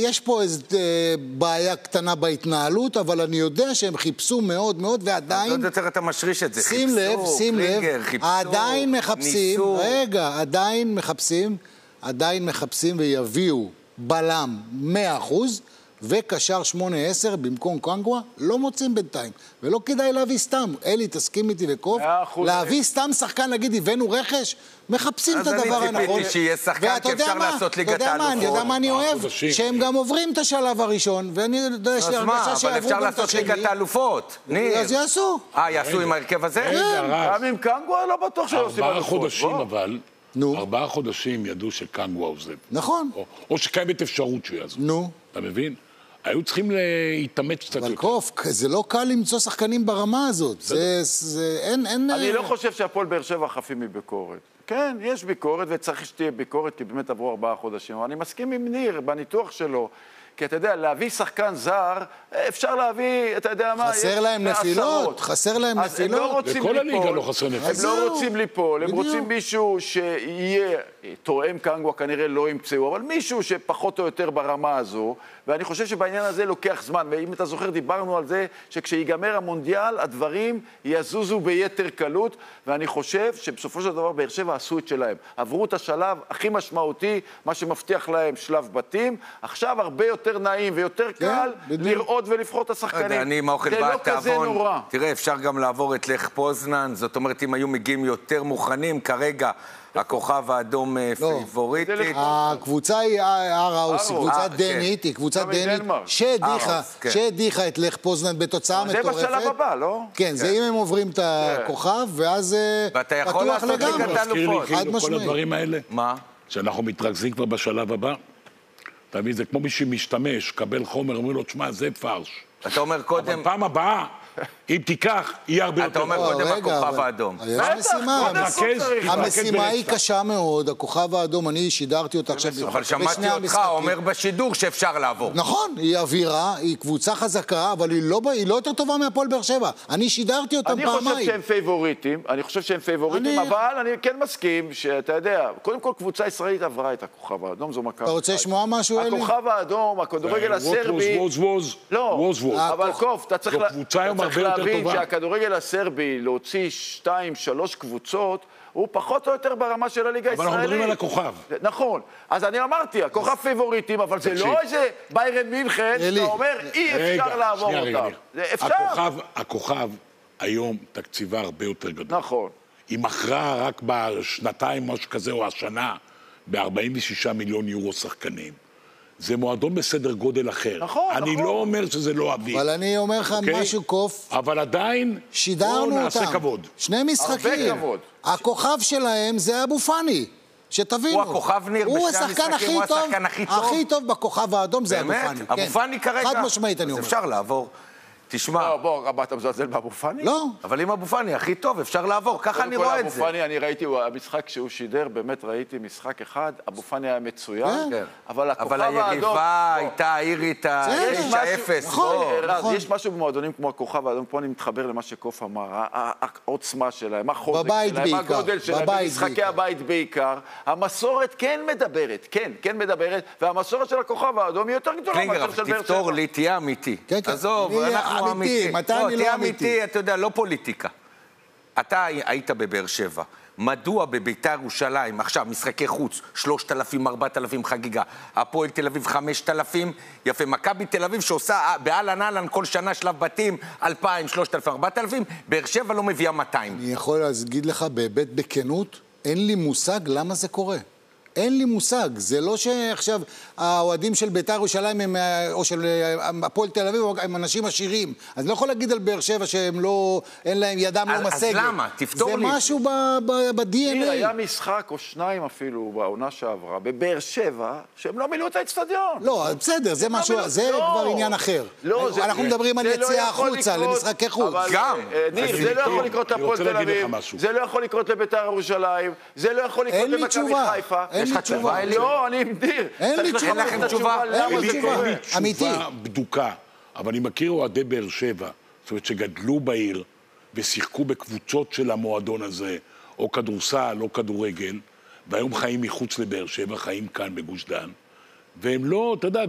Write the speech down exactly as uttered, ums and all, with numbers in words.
יש פה איזו בעיה קטנה בהתנהלות, אבל אני יודע שהם חיפשו מאוד מאוד, ועדיין... עוד יותר אתה משריש את זה. שים לב, שים לב, עדיין מחפשים, רגע, עדיין מחפשים, עדיין מחפשים ויביאו בלם מאה אחוז, וקשר שמונה עשר במקום קנגווה, לא מוצאים בינתיים. ולא כדאי להביא סתם. אלי, תסכים איתי וקוף. להביא סתם שחקן, נגיד, הבאנו רכש, מחפשים את הדבר הנכון. אז אני ציפיתי שיהיה שחקן כי אפשר לעשות ליגת האלופות. אני יודע מה אני אוהב? שהם גם עוברים את השלב הראשון, ואני יודע יש לי הרגשה שיעברו גם את השני. אבל אפשר לעשות ליגת האלופות. אז יעשו. אה, יעשו עם ההרכב הזה? גם עם קנגווה לא בטוח שעושים ארבעה חודשים אבל, ארבעה חודשים ידעו שקנגווה עוזב. נכון. או שקיימת אפשרות שהוא יעזוב. נו. אתה מבין? היו צריכים להתאמץ קצת יותר. אבל קוף, זה לא קל למצוא שחקנים ברמה הזאת. זה, אין, אין... אני לא חושב שהפועל באר שבע חפים מביקורת. כן, יש ביקורת וצריך שתהיה ביקורת, כי באמת עברו ארבעה חודשים. אבל אני מסכים עם ניר בניתוח שלו, כי אתה יודע, להביא שחקן זר, אפשר להביא, אתה יודע מה... חסר להם נפילות, חסר להם נפילות. וכל הליגה לא חסר נפילות. הם לא רוצים ליפול, הם רוצים מישהו שיהיה, תואם קנגווה כנראה לא ימצאו, אבל מישהו שפחות או יותר ברמה הזו, ואני חושב שבעניין הזה לוקח זמן, ואם אתה זוכר, דיברנו על זה שכשיגמר המונדיאל, הדברים יזוזו ביתר קלות, ואני חושב שבסופו של דבר באר שבע עשו את שלהם. עברו את השלב הכי משמעותי, מה שמבטיח להם שלב בתים, עכשיו הרבה יותר נעים ויותר קל לראות ולבחור את השחקנים. אני עם האוכל בתיאבון, תראה, אפשר גם לעבור את לך פוזנן, זאת אומרת, אם היו מגיעים יותר מוכנים, כרגע הכוכב האדום פייבוריטית. הקבוצה היא אראוס, היא קבוצה דנית, היא קבוצה דנית שהדיחה את לך פוזנן בתוצאה מטורפת. זה בשלב הבא, לא? כן, זה אם הם עוברים את הכוכב, ואז ואתה יכול לעשות ליגת האלופות. כל הדברים האלה. מה? שאנחנו מתרכזים כבר בשלב הבא. אתה מבין, זה כמו מי שמשתמש, קבל חומר, אומר לו, תשמע, זה פרש. אתה אומר קודם... אבל פעם הבאה, אם תיקח, יהיה הרבה יותר. אתה אומר קודם הכוכב האדום. יש משימה. המשימה היא קשה מאוד, הכוכב האדום, אני שידרתי אותה עכשיו. אבל שמעתי אותך אומר בשידור שאפשר לעבור. נכון, היא אווירה, היא קבוצה חזקה, אבל היא לא יותר טובה מהפועל באר שבע. אני שידרתי אותם פעמיים. אני חושב שהם פייבוריטים, אני חושב שהם פייבוריטים, אבל אני כן מסכים שאתה יודע, קודם כל קבוצה ישראלית עברה את הכוכב האדום, זו מכבי. אתה רוצה לשמוע משהו, אלי? הכוכב האדום, הכדורגל הסרבי... לא, אבל קוף, אתה צריך להבין שהכדורגל הסרבי להוציא שתיים, שלוש קבוצות, הוא פחות או יותר ברמה של הליגה הישראלית. אבל אנחנו מדברים על הכוכב. נכון. אז אני אמרתי, הכוכב פייבוריטים, אבל זה לא איזה ביירן מינכן, שאתה אומר, אי אפשר לעבור אותם. זה אפשר. הכוכב היום תקציבה הרבה יותר גדול. נכון. היא מכרה רק בשנתיים, משהו כזה, או השנה, ב-ארבעים ושישה מיליון יורו שחקנים. זה מועדון בסדר גודל אחר. נכון, נכון. אני לא אומר שזה לא אביב. אבל אני אומר לך משהו קוף. אבל עדיין, שידרנו אותם. נעשה כבוד. שני משחקים. הרבה כבוד. הכוכב שלהם זה אבו פאני. שתבינו. הוא הכוכב ניר בשני המשחקים, הוא השחקן הכי טוב. הכי טוב בכוכב האדום זה אבו פאני. באמת? אבו פאני כרגע? חד משמעית אני אומר. אפשר לעבור. תשמע. לא, בוא, אתה מזלזל באבו פאני? לא. אבל אם אבו פאני הכי טוב, אפשר לעבור, ככה אני רואה את זה. אבו פאני, אני ראיתי, המשחק שהוא שידר, באמת ראיתי משחק אחד, אבו פאני היה מצוין, אבל הכוכב האדום... אבל היריבה הייתה האירית ה-תשע אפס. יש משהו במועדונים כמו הכוכב האדום, פה אני מתחבר למה שקוף אמר, העוצמה שלהם, החוזק שלהם, הגודל שלהם, במשחקי הבית בעיקר, המסורת כן מדברת, כן, כן מדברת, והמסורת של הכוכב האדום היא יותר גדולה. קלינגר, תפתור לי, תהיה אמיתי. עזוב, אנחנו אמיתי, מתי אני לא אמיתי? אתה יודע, לא פוליטיקה. אתה היית בבאר שבע. מדוע בביתר ירושלים, עכשיו, משחקי חוץ, שלושת אלפים, ארבעת אלפים חגיגה, הפועל תל אביב, חמשת אלפים, יפה, מכבי תל אביב שעושה באלן אלן כל שנה שלב בתים, אלפיים, שלושת אלפים, ארבעת אלפים, באר שבע לא מביאה מאתיים. אני יכול להגיד לך, בהיבט בכנות, אין לי מושג למה זה קורה. אין לי מושג, זה לא שעכשיו האוהדים של ביתר ירושלים הם, או של הפועל תל אביב הם אנשים עשירים. אז לא יכול להגיד על באר שבע שהם לא, אין להם ידם לא משגת. אז למה? תפתור לי. זה משהו ב-די אן איי. היה משחק או שניים אפילו בעונה שעברה, בבאר שבע, שהם לא מילאו את האצטדיון. לא, בסדר, זה משהו, זה כבר עניין אחר. אנחנו מדברים על יציאה החוצה, למשחקי חוץ. גם. ניר, זה לא יכול לקרות לפועל תל אביב, זה לא יכול לקרות לביתר ירושלים, זה לא יכול לקרות למכבי חיפה. אין לי תשובה. לא, אני אמדיר. אין לי תשובה. אין לכם תשובה. אין לי תשובה. אמיתי. תשובה בדוקה. אבל אני מכיר אוהדי באר שבע, זאת אומרת שגדלו בעיר ושיחקו בקבוצות של המועדון הזה, או כדורסל, או כדורגל, והיום חיים מחוץ לבאר שבע, חיים כאן בגוש דן, והם לא, אתה יודע,